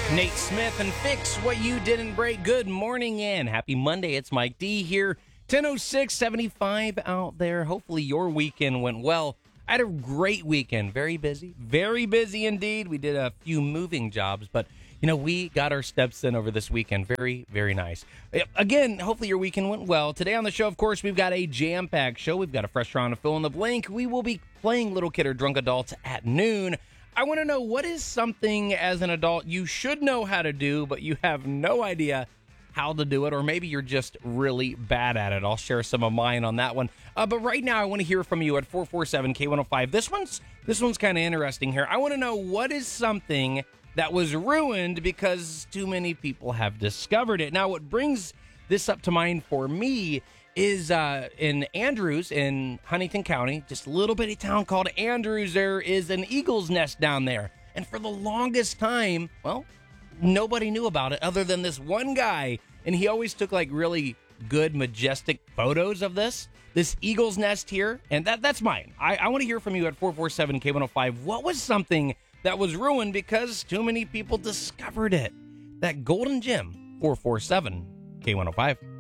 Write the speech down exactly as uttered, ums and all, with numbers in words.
Nate Smith and Fix What You Didn't Break. Good morning and happy Monday. It's Mike D here. ten oh six, seventy-five out there. Hopefully your weekend went well. I had a great weekend. Very busy. Very busy indeed. We did a few moving jobs, but, you know, we got our steps in over this weekend. Very, very nice. Again, hopefully your weekend went well. Today on the show, of course, we've got a jam-packed show. We've got a fresh round of fill in the blank. We will be playing Little Kid or Drunk Adults at noon. I want to know, what is something as an adult you should know how to do, but you have no idea how to do it, or maybe you're just really bad at it. I'll share some of mine on that one. Uh, but right now, I want to hear from you at four four seven K one oh five. This one's this one's kind of interesting here. I want to know, what is something that was ruined because too many people have discovered it. Now, what brings this up to mind for me is uh, in Andrews in Huntington County, just a little bitty town called Andrews. There is an eagle's nest down there. And for the longest time, well, nobody knew about it other than this one guy. And he always took like really good, majestic photos of this, this eagle's nest here. And that that's mine. I, I want to hear from you at four four seven K one oh five. What was something that was ruined because too many people discovered it? That golden gem, four four seven K one oh five.